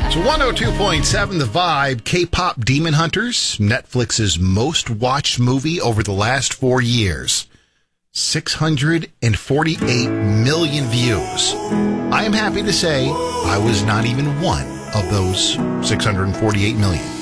So 102.7 The Vibe, K-pop Demon Hunters, Netflix's most watched movie over the last 4 years. 648 million views. I am happy to say I was not even one of those 648 million.